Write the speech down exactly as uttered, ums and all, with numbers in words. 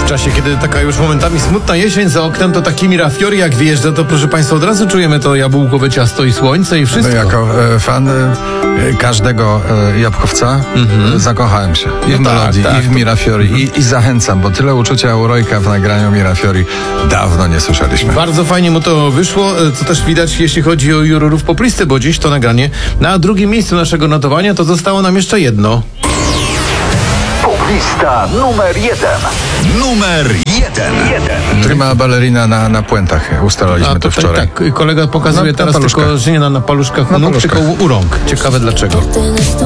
czasie, kiedy taka już momentami smutna jesień za oknem, to taki Mirafiori jak wjeżdża, to proszę Państwa, od razu czujemy to jabłkowe ciasto i słońce i wszystko. No, jako e, fan e, każdego e, jabłkowca mm-hmm. zakochałem się. I w no melodii, tak, tak, i w Mirafiori, mm-hmm. i, i zachęcam, bo tyle uczucia u Rojka w nagraniu Mirafiori dawno nie słyszeliśmy. Bardzo fajnie mu to wyszło, co też widać, jeśli chodzi o jurorów poplisty, bo dziś to nagranie na drugim miejscu naszego notowania, to zostało nam jeszcze jedno. Lista numer jeden. Numer jeden. jeden. Prima ballerina na, na puentach. Ustalaliśmy A, to wczoraj. Tak, kolega pokazuje na, teraz na tylko, że nie na, na paluszkach u nóg, tylko u rąk. Ciekawe dlaczego.